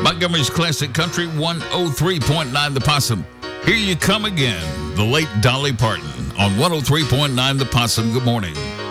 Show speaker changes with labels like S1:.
S1: Montgomery's Classic Country 103.9 The Possum. Here you come again, the late Dolly Parton on 103.9 The Possum. Good morning.